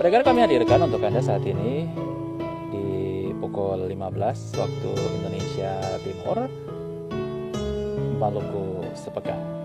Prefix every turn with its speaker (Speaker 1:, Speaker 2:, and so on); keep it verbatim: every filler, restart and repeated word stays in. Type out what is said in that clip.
Speaker 1: Pendengar, kami hadirkan untuk Anda saat ini di pukul lima belas waktu Indonesia Timur, Maluku sepekan.